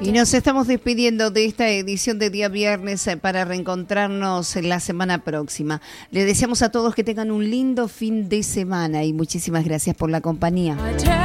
Y nos estamos despidiendo de esta edición de día viernes para reencontrarnos la semana próxima. Le deseamos a todos que tengan un lindo fin de semana y muchísimas gracias por la compañía.